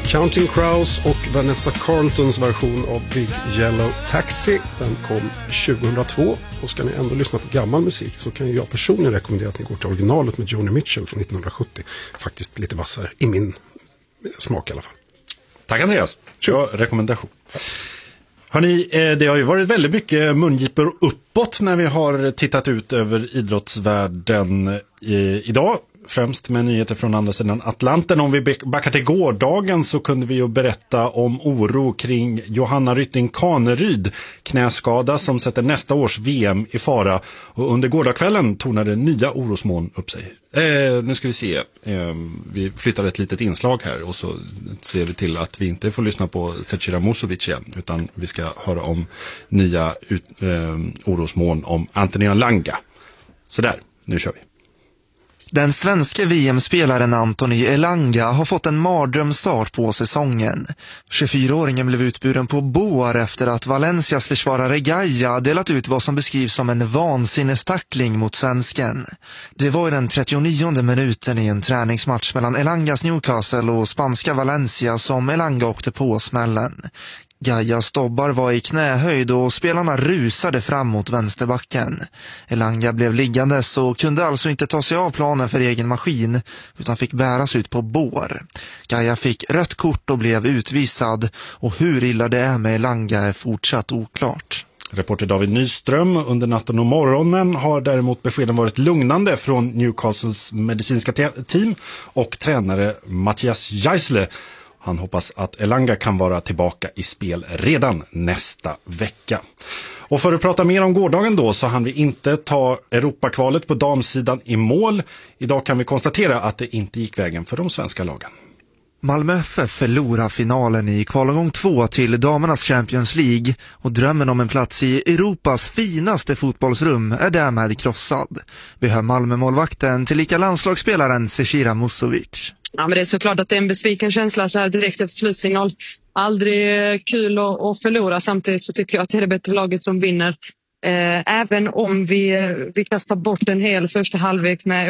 Counting Crows och Vanessa Carltons version av Big Yellow Taxi, den kom 2002. Och ska ni ändå lyssna på gammal musik så kan jag personligen rekommendera att ni går till originalet med Joni Mitchell från 1970. Faktiskt lite vassare, i min smak i alla fall. Tack Andreas, bra rekommendation. Hörrni, det har ju varit väldigt mycket mungipor uppåt när vi har tittat ut över idrottsvärlden idag. Främst med nyheter från andra sidan Atlanten. Om vi backar till gårdagen så kunde vi ju berätta om oro kring Johanna Rytting Kaneryd, knäskada som sätter nästa års VM i fara. Och under gårdagskvällen tornade nya orosmoln upp sig. Nu ska vi se. Vi flyttar ett litet inslag här och så ser vi till att vi inte får lyssna på Zecira Musovic igen, utan vi ska höra om nya orosmoln om Anthony Elanga. Så där, nu kör vi. Den svenska VM-spelaren Anthony Elanga har fått en mardrömstart på säsongen. 24-åringen blev utburen på bår efter att Valencias försvarare Gaia delat ut vad som beskrivs som en vansinnestackling mot svensken. Det var i den 39:e minuten i en träningsmatch mellan Elangas Newcastle och spanska Valencia som Elanga åkte på smällen. Gaias dobbar var i knähöjd och spelarna rusade fram mot vänsterbacken. Elanga blev liggandes och kunde alltså inte ta sig av planen för egen maskin utan fick bäras ut på bår. Gaia fick rött kort och blev utvisad, och hur illa det är med Elanga är fortsatt oklart. Reporter David Nyström: under natten och morgonen har däremot beskeden varit lugnande från Newcastles medicinska team och tränare Mattias Geisle. Han hoppas att Elanga kan vara tillbaka i spel redan nästa vecka. Och för att prata mer om gårdagen då så hann vi inte ta Europakvalet på damsidan i mål. Idag kan vi konstatera att det inte gick vägen för de svenska lagen. Malmö FF förlorar finalen i kvalomgång 2 till damernas Champions League, och drömmen om en plats i Europas finaste fotbollsrum är därmed krossad. Vi hör Malmö-målvakten tillika landslagsspelaren Zecira Musovic. Ja, men det är såklart att det är en besviken känsla så här direkt efter slutsignal. Aldrig kul att förlora, samtidigt så tycker jag att det är det bättre laget som vinner. Även om vi kastar bort en hel första halvlek med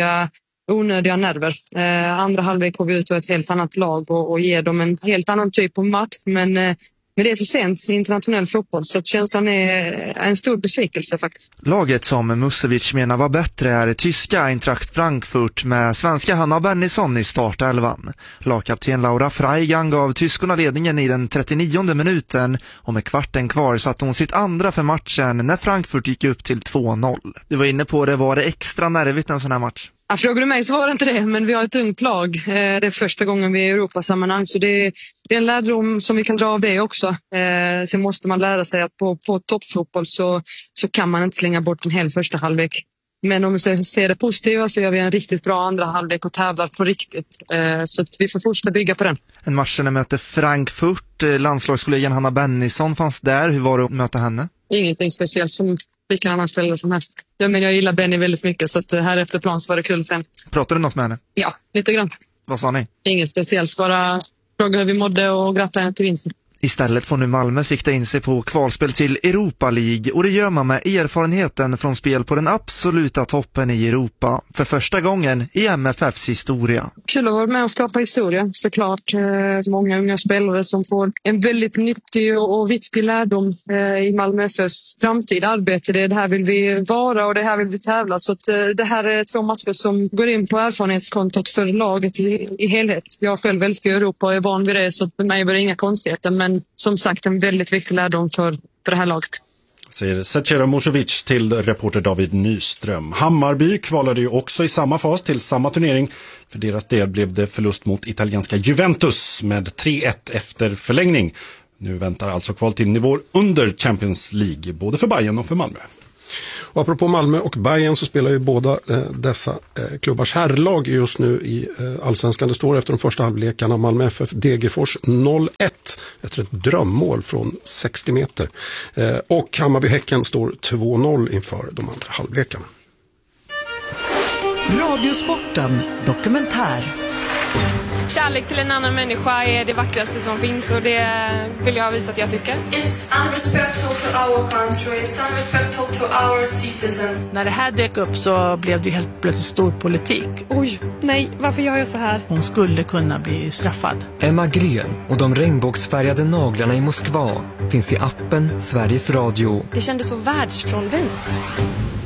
onödiga nerver. Andra halvlek får vi ut ett helt annat lag och ger dem en helt annan typ av match. Men det är för sent i internationell fotboll, så att känslan är en stor besvikelse faktiskt. Laget som Musovic menar var bättre är tyska Eintracht Frankfurt med svenska Hanna Bennison i startelvan. Lagkapten Laura Freigang gav tyskorna ledningen i den 39:e minuten, och med kvarten kvar satte hon sitt andra för matchen när Frankfurt gick upp till 2-0. Du var inne på det, var det extra nervigt en sån här match? Ja, frågar du mig så var det inte det, men vi har ett ungt lag. Det är första gången vi är i Europasammanhang, så det är en lärdom som vi kan dra av det också. Sen måste man lära sig att på toppfotboll så kan man inte slänga bort en hel första halvlek. Men om vi ser det positiva så gör vi en riktigt bra andra halvlek och tävlar på riktigt. Så att vi får fortsätta bygga på den. En matchen möter Frankfurt, landslagskollegan Hanna Bennison fanns där. Hur var det att möta henne? Ingenting speciellt, som vilken annan spelare som helst. Ja, men jag gillar Benny väldigt mycket, så att här efter plan så var det kul sen. Pratade du något med henne? Ja, lite grann. Vad sa ni? Inget speciellt, bara fråga hur vi mådde och gratta henne till vinsten. Istället får nu Malmö sikta in sig på kvalspel till Europa League, och det gör man med erfarenheten från spel på den absoluta toppen i Europa för första gången i MFFs historia. Kul att vara med och skapa historia, såklart. Många unga spelare som får en väldigt nyttig och viktig lärdom i Malmö FFs framtida arbete. Det här vill vi vara och det här vill vi tävla, så att det här är 2 matcher som går in på erfarenhetskontot för laget i helhet. Jag själv älskar Europa och är van vid det, så för mig var det inga konstigheter, men som sagt en väldigt viktig lärdom för det här laget. Säger Zecira Musovic till reporter David Nyström. Hammarby kvalade ju också i samma fas till samma turnering. För deras del blev det förlust mot italienska Juventus med 3-1 efter förlängning. Nu väntar alltså kval till nivåer under Champions League, både för Bayern och för Malmö. Och apropå Malmö och Bayern så spelar ju båda dessa klubbars herrlag just nu i allsvenskan. Det står efter de första halvlekarna Malmö FF Degerfors 0-1 efter ett drömmål från 60 meter. Och Hammarby-Häcken står 2-0 inför de andra halvlekarna. Radiosporten dokumentär. kärlek till en annan människa är det vackraste som finns, och det vill jag visa att jag tycker. It's unrespectful to our country, it's unrespectful to our citizen. När det här dök upp så blev det ju helt plötsligt stor politik. Oj, nej, varför gör jag så här? Hon skulle kunna bli straffad. Emma Gren och de regnbågsfärgade naglarna i Moskva finns i appen Sveriges Radio. Det kändes så världsfrånvänt.